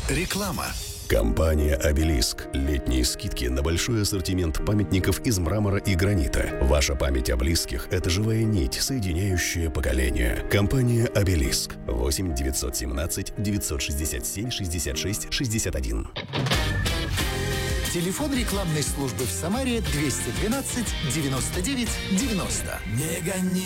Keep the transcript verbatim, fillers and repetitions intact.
Реклама. Компания «Обелиск». Летние скидки на большой ассортимент памятников из мрамора и гранита. Ваша память о близких – это живая нить, соединяющая поколения. Компания «Обелиск». восемь девятьсот семнадцать девятьсот шестьдесят семь шестьдесят шесть шестьдесят один. Телефон рекламной службы в Самаре двести двенадцать девяносто девять девяносто. Не гони